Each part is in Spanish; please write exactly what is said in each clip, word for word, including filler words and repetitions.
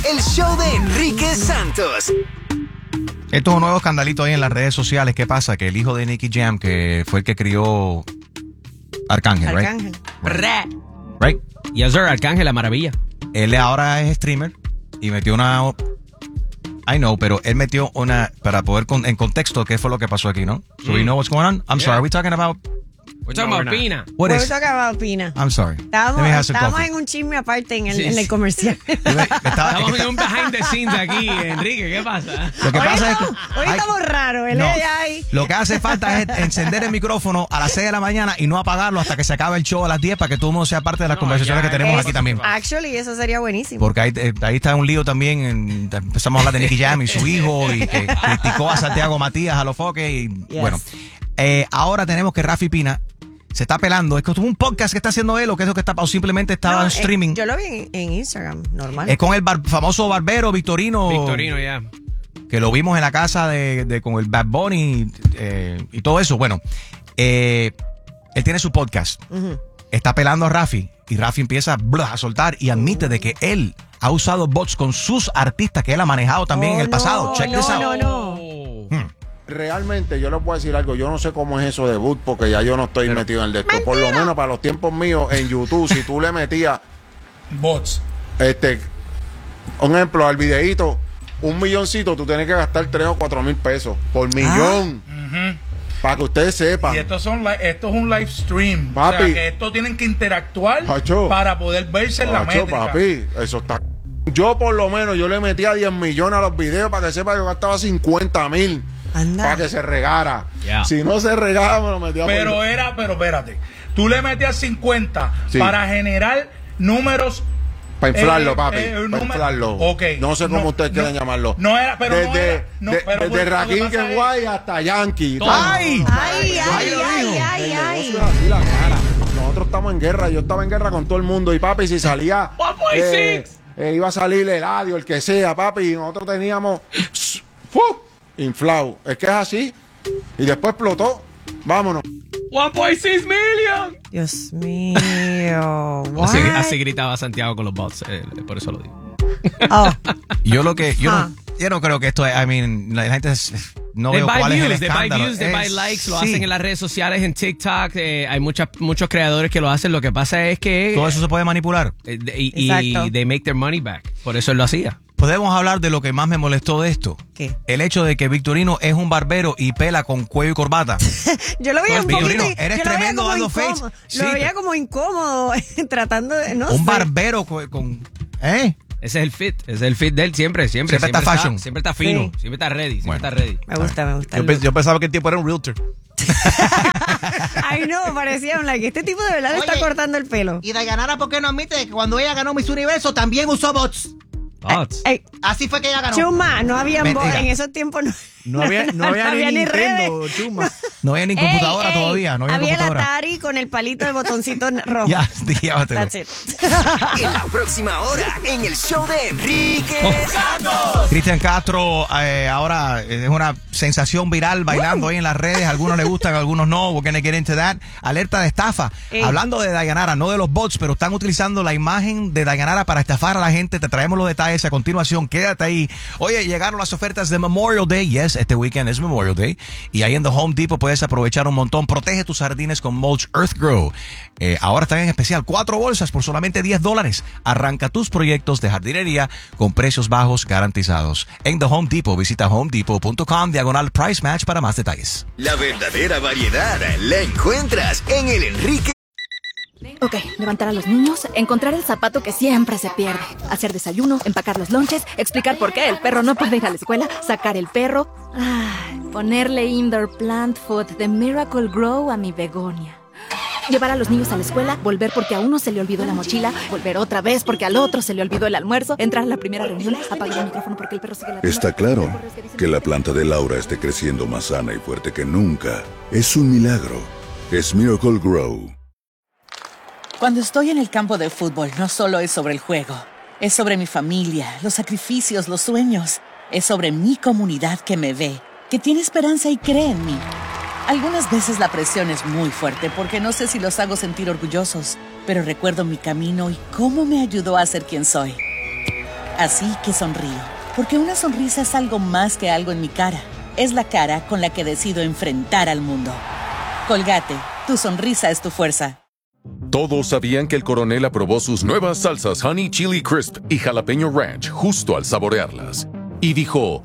el show de Enrique Santos. Esto es un nuevo escandalito ahí en las redes sociales. ¿Qué pasa? Que el hijo de Nicky Jam, que fue el que crió Arcángel, right? Arcángel. Right? Yes, sir, Arcángel, la maravilla. Él ahora es streamer y metió una... I know, pero él metió una... Para poder con, en contexto, ¿qué fue lo que pasó aquí, no? So Mm. we know what's going on? I'm Yeah. sorry, are we talking about... We're talking No, about we're not. Pina. What We're is... talking about Pina. I'm sorry. Estábamos, Let me have some estábamos coffee. en un chisme aparte en el, Sí, en el sí. comercial. Estaba- Estamos en un behind the scenes aquí, Enrique, ¿qué pasa? Lo que Hoy pasa es que... estamos- hoy hay- estamos raros. Él No, es ahí. lo que hace falta es encender el micrófono a las seis de la mañana y no apagarlo hasta que se acabe el show a las diez para que todo el mundo sea parte de las No, conversaciones ya, que tenemos Es- aquí también. Actually, eso sería buenísimo. Porque ahí, eh, ahí está un lío también. en- empezamos a hablar de Nicky Jam y su hijo y que criticó a Santiago Matías a los foques. Y Yes. bueno, eh, ahora tenemos que Rafi Pina se está pelando. Es que es un podcast que está haciendo él o que es lo que está o simplemente estaba No, en eh, streaming. yo lo vi en, en Instagram, normal. Es con el bar- famoso barbero Victorino. Victorino, ya. Que lo vimos en la casa de, de- con el Bad Bunny eh, y todo eso. Bueno, eh, él tiene su podcast. Ujú. Está pelando a Rafi y Rafi empieza blah, a soltar y admite de que él ha usado bots con sus artistas que él ha manejado también Oh, en el pasado. no, Check no, this out. no, no. Oh. Hmm. Realmente yo les puedo decir algo, yo no sé cómo es eso de boot porque ya yo no estoy metido en el de esto. Por lo menos para los tiempos míos en YouTube, si tú le metías Bots. este un ejemplo al videíto, un milloncito, tú tienes que gastar tres o cuatro mil pesos por millón. Para que ustedes sepan. Y estos son li- esto es un live stream. Papi. O sea, que esto tienen que interactuar Pacho. para poder verse en la Pacho, métrica. papi, eso está. Yo por lo menos yo le metía diez millones a los videos para que sepa que yo gastaba cincuenta mil Anda. para que se regara. Ya. Si no se regara, me lo metía Pero por... era, pero espérate. Tú le metías cincuenta Sí. para generar números. Para inflarlo, eh, papi. eh, para número- inflarlo. Ok. No sé cómo No, ustedes quieren no, llamarlo. no era, pero no desde, era, no, de- pero desde pues, lo que Raquín pasa que es- guay hasta Yankee. Todo. Ay, Ay, ay, Ahí lo ay, dijo. ay, el ay. negocio es así, la cara. Nosotros estamos en guerra. Yo estaba en guerra con todo el mundo. Y papi, si salía. one point six. eh, iba a salir el Eladio, el que sea, papi. Y nosotros teníamos. ¡fu! Inflado. Es que es así. Y después explotó. Vámonos. one point six million. Dios mío. Así, What? así gritaba Santiago con los bots, eh, por eso lo digo. Oh, Yo lo que yo, Ah. no, yo no creo que esto es, I mean, la, la gente es- no They veo buy cuál es el views, they buy escándalo. views, they buy Es- likes, lo sí. hacen en las redes sociales, en TikTok, eh, hay muchas, muchos creadores que lo hacen, lo que pasa es que... Todo eso se puede manipular. eh, y, y Exacto. they make their money back, por eso él lo hacía. Podemos hablar de lo que más me molestó de esto. ¿qué? El hecho de que Victorino es un barbero y pela con cuello y corbata. Yo lo veía Pues, un poquito. Victorino, yo eres lo veía tremendo como dando incómodo. face. Sí, Lo veía pero- como incómodo tratando de. No un sé. barbero co- con... ¿Eh? Ese es el fit, ese es el fit de él siempre, siempre. Siempre está fashion. Siempre está fino, Sí. siempre está ready, siempre Bueno. está ready. Me gusta, me gusta. Yo, el pens- look. yo pensaba que el tipo era un realtor. Ay, no, parecía un like. Este tipo de verdad le está Oye, cortando el pelo. Y Dayanara, ¿por qué no admite que cuando ella ganó Miss Universo también usó bots? Bots. Ey, Así fue que ella ganó. Chuma, no había Mentira. en esos tiempos. No, No había, no había ni Nintendo, redes. chuma. No había ni Ey, computadora ey, todavía. No había, había el computadora. Atari con el palito de botoncito rojo. Ya, llévatelo. That's it. En la próxima hora, en el show de Enrique Oh. Santos. Cristian Castro eh, ahora es una sensación viral bailando ahí en las redes. Algunos le gustan, algunos no. We're gonna get into that. Alerta de estafa. Ey. Hablando de Dayanara, no de los bots, pero están utilizando la imagen de Dayanara para estafar a la gente. Te traemos los detalles a continuación. Quédate ahí. Oye, llegaron las ofertas de Memorial Day. Yes, este weekend es Memorial Day. Y ahí en The Home Depot puedes aprovechar un montón. Protege tus jardines con Mulch Earth Grow. Eh, ahora están en especial cuatro bolsas por solamente diez dólares. Arranca tus proyectos de jardinería con precios bajos garantizados. En The Home Depot, visita homedepot.com diagonal price match para más detalles. La verdadera variedad la encuentras en el Enrique. Ok, levantar a los niños, encontrar el zapato que siempre se pierde, hacer desayuno, empacar los lonches, explicar por qué el perro no puede ir a la escuela, sacar el perro, ay, ponerle indoor plant food de Miracle Grow a mi begonia. Llevar a los niños a la escuela, volver porque a uno se le olvidó la mochila, volver otra vez porque al otro se le olvidó el almuerzo, entrar a la primera reunión, apagar el micrófono porque el perro sigue la Está claro que la planta de Laura esté creciendo más sana y fuerte que nunca. Es un milagro. Es Miracle Grow. Cuando estoy en el campo de fútbol, no solo es sobre el juego. Es sobre mi familia, los sacrificios, los sueños. Es sobre mi comunidad que me ve, que tiene esperanza y cree en mí. Algunas veces la presión es muy fuerte porque no sé si los hago sentir orgullosos, pero recuerdo mi camino y cómo me ayudó a ser quien soy. Así que sonrío, porque una sonrisa es algo más que algo en mi cara. Es la cara con la que decido enfrentar al mundo. Colgate, tu sonrisa es tu fuerza. Todos sabían que el coronel aprobó sus nuevas salsas Honey Chili Crisp y Jalapeño Ranch justo al saborearlas. Y dijo...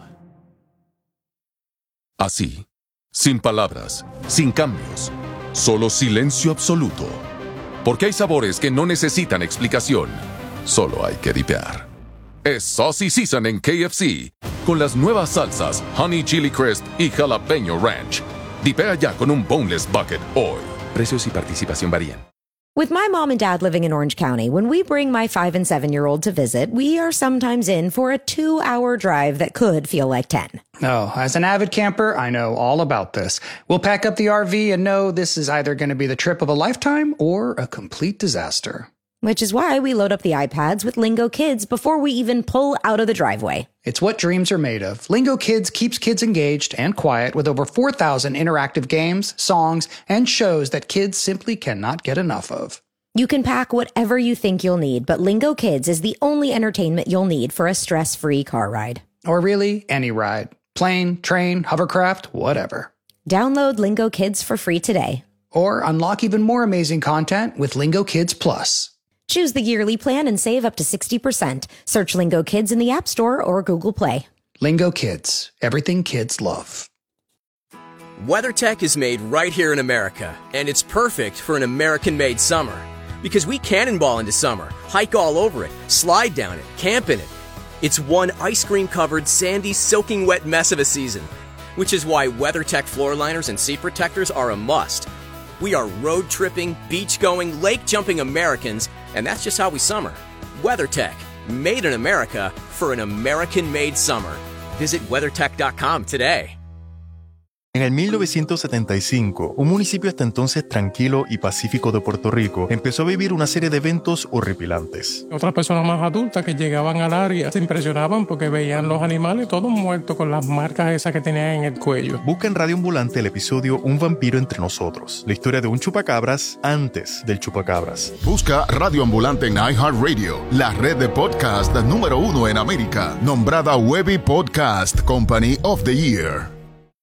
así, sin palabras, sin cambios, solo silencio absoluto. Porque hay sabores que no necesitan explicación, solo hay que dipear. Es Saucy Season en K F C, con las nuevas salsas Honey Chili Crisp y Jalapeño Ranch. Dipea ya con un boneless bucket hoy. Precios y participación varían. With my mom and dad living in Orange County, when we bring my five and seven-year-old to visit, we are sometimes in for a two-hour drive that could feel like ten. Oh, as an avid camper, I know all about this. We'll pack up the R V and know this is either going to be the trip of a lifetime or a complete disaster. Which is why we load up the iPads with Lingo Kids before we even pull out of the driveway. It's what dreams are made of. Lingo Kids keeps kids engaged and quiet with over four thousand interactive games, songs, and shows that kids simply cannot get enough of. You can pack whatever you think you'll need, but Lingo Kids is the only entertainment you'll need for a stress-free car ride. Or really, any ride. Plane, train, hovercraft, whatever. Download Lingo Kids for free today. Or unlock even more amazing content with Lingo Kids Plus. Choose the yearly plan and save up to sixty percent. Search Lingo Kids in the App Store or Google Play. Lingo Kids. Everything kids love. WeatherTech is made right here in America, and it's perfect for an American-made summer. Because we cannonball into summer, hike all over it, slide down it, camp in it. It's one ice cream-covered, sandy, soaking wet mess of a season. Which is why WeatherTech floor liners and seat protectors are a must. We are road-tripping, beach-going, lake-jumping Americans, and that's just how we summer. WeatherTech, made in America for an American-made summer. Visit weathertech dot com today. En el mil novecientos setenta y cinco, un municipio hasta entonces tranquilo y pacífico de Puerto Rico empezó a vivir una serie de eventos horripilantes. Otras personas más adultas que llegaban al área se impresionaban porque veían los animales todos muertos con las marcas esas que tenían en el cuello. Busca en Radio Ambulante el episodio Un vampiro entre nosotros, la historia de un chupacabras antes del chupacabras. Busca Radio Ambulante en iHeartRadio, la red de podcast número uno en América, nombrada Webby Podcast Company of the Year.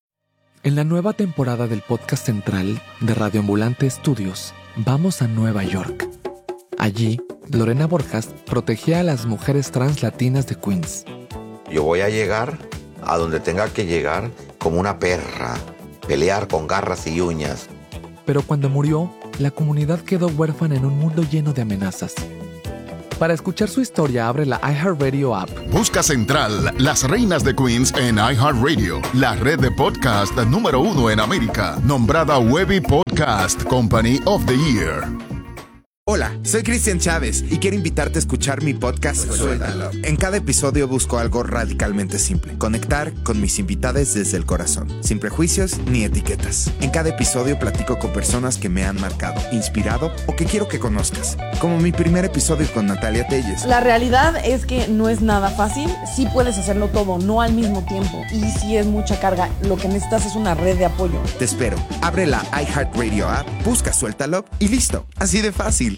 En la nueva temporada del podcast central de Radio Ambulante Studios, vamos a Nueva York. Allí, Lorena Borjas protegía a las mujeres trans latinas de Queens. Yo voy a llegar a donde tenga que llegar como una perra, pelear con garras y uñas. Pero cuando murió, la comunidad quedó huérfana en un mundo lleno de amenazas. Para escuchar su historia, abre la iHeartRadio app. Busca Central, Las Reinas de Queens en iHeartRadio, la red de podcast número uno en América, nombrada Webby Podcast Company of the Year. Hola, soy Cristian Chávez y quiero invitarte a escuchar mi podcast Suéltalo. En cada episodio busco algo radicalmente simple: conectar con mis invitados desde el corazón, sin prejuicios ni etiquetas. En cada episodio platico con personas que me han marcado, inspirado o que quiero que conozcas, como mi primer episodio con Natalia Telles. La realidad es que no es nada fácil, sí puedes hacerlo todo, no al mismo tiempo, y sí es mucha carga, lo que necesitas es una red de apoyo. Te espero, abre la iHeartRadio app, busca Suéltalo y listo, así de fácil.